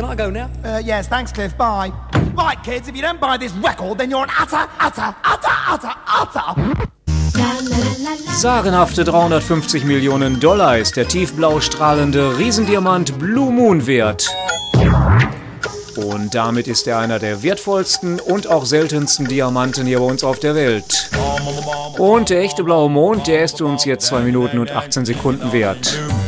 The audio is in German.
Can I go now? Yes, thanks, Cliff. Bye. Right, kids, if you don't buy this record, then you're an utter. Sagenhafte 350 Millionen Dollar ist der tiefblau strahlende Riesendiamant Blue Moon wert. Und damit ist er einer der wertvollsten und auch seltensten Diamanten hier bei uns auf der Welt. Und der echte blaue Mond, der ist uns jetzt 2 Minuten und 18 Sekunden wert.